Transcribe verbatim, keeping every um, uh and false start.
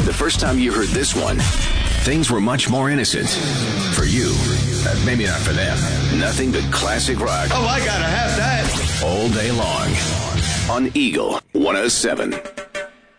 The first time you heard this one, things were much more innocent. For you, uh, maybe not for them. Nothing but classic rock. Oh, I gotta have that. All day long on Eagle one oh seven.